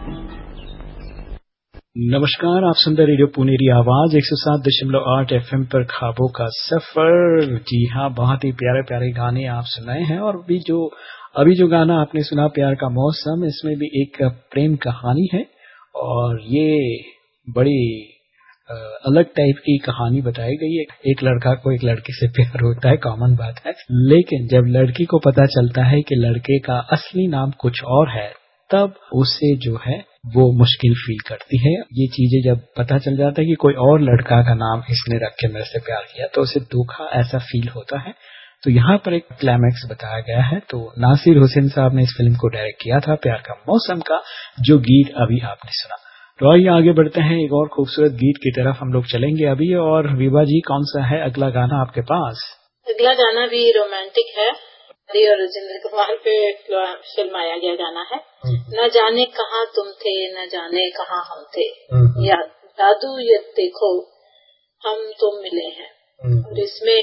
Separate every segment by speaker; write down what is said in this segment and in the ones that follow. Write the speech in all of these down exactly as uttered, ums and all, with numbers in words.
Speaker 1: नमस्कार, आप सुन रहे रेडियो पुनेरी आवाज एक सौ सात दशमलव आठ एफएम पर ख्वाबों का सफर। जी हाँ, बहुत ही प्यारे प्यारे गाने आप सुनाए हैं। और अभी जो अभी जो गाना आपने सुना, प्यार का मौसम, इसमें भी एक प्रेम कहानी है और ये बड़ी अ, अलग टाइप की कहानी बताई गई है। एक लड़का को एक लड़की से प्यार होता है, कॉमन बात है, लेकिन जब लड़की को पता चलता है कि लड़के का असली नाम कुछ और है, तब उसे जो है वो मुश्किल फील करती है। ये चीजें जब पता चल जाता है कि कोई और लड़का का नाम इसने रख के मेरे से प्यार किया, तो उसे धोखा ऐसा फील होता है। तो यहाँ पर एक क्लाइमैक्स बताया गया है। तो नासिर हुसैन साहब ने इस फिल्म को डायरेक्ट किया था, प्यार का मौसम का जो गीत अभी आपने सुना। तो आइए आगे बढ़ते हैं, एक और खूबसूरत गीत की तरफ हम लोग चलेंगे अभी। और विभा जी, कौन सा है अगला गाना आपके पास?
Speaker 2: अगला गाना भी रोमांटिक है और राजेंद्र कुमार पे फिल्माया गया गाना है। न जाने कहाँ तुम थे, न जाने कहाँ हम थे, या जादू ये देखो हम तुम मिले हैं। और इसमें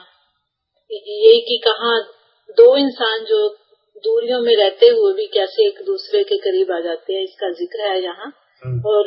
Speaker 2: ये कि कहाँ दो इंसान जो दूरियों में रहते हुए भी कैसे एक दूसरे के करीब आ जाते हैं, इसका जिक्र है यहाँ। और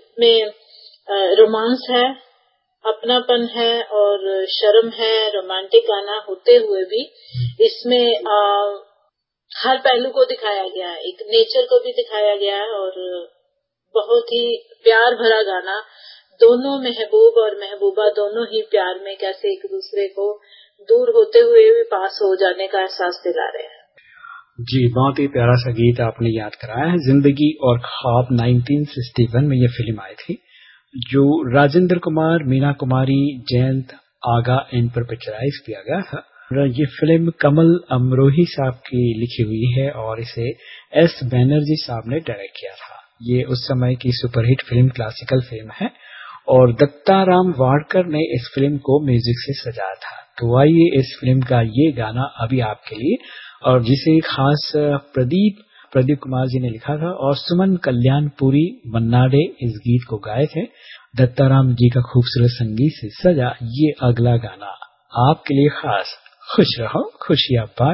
Speaker 2: इसमें रोमांस है, अपनापन है और शर्म है। रोमांटिक गाना होते हुए भी इसमें आ, हर पहलू को दिखाया गया है, एक नेचर को भी दिखाया गया है और बहुत ही प्यार भरा गाना। दोनों महबूब और महबूबा दोनों ही प्यार में कैसे एक दूसरे को दूर होते हुए भी पास हो जाने का एहसास दिला रहे हैं।
Speaker 1: जी, बहुत ही प्यारा सा गीत आपने याद कराया है। जिंदगी और ख्वाब उन्नीस सौ इकसठ में ये फिल्म आई थी, जो राजेंद्र कुमार, मीना कुमारी, जयंत आगा इन पर पिक्चराइज किया गया था। ये फिल्म कमल अमरोही साहब की लिखी हुई है और इसे एस बैनर्जी साहब ने डायरेक्ट किया था। ये उस समय की सुपरहिट फिल्म, क्लासिकल फिल्म है और दत्ताराम वाडकर ने इस फिल्म को म्यूजिक से सजाया था। तो आइए इस फिल्म का ये गाना अभी आपके लिए, और जिसे खास प्रदीप प्रदीप कुमार जी ने लिखा था और सुमन कल्याणपुरी मन्नाडे इस गीत को गाए थे। दत्ताराम जी का खूबसूरत संगीत से सजा ये अगला गाना आपके लिए खास। खुश रहो, खुशियां बांटो।